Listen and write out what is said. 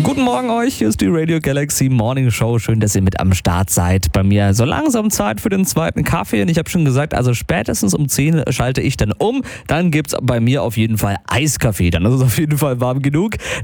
Guten Morgen euch, hier ist die Radio Galaxy Morning Show. Schön, dass ihr mit am Start seid. Bei mir so langsam Zeit für den zweiten Kaffee. Und ich habe schon gesagt, also spätestens um 10 schalte ich dann um. Dann gibt's bei mir auf jeden Fall Eiskaffee. Dann ist es auf jeden Fall warm genug.